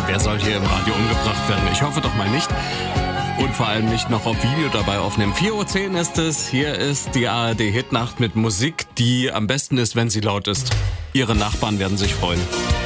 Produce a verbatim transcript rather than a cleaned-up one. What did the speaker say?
Wer soll hier im Radio umgebracht werden? Ich hoffe doch mal nicht. Und vor allem nicht noch auf Video dabei aufnehmen. vier Uhr zehn ist es. Hier ist die A R D Hitnacht mit Musik, die am besten ist, wenn sie laut ist. Ihre Nachbarn werden sich freuen.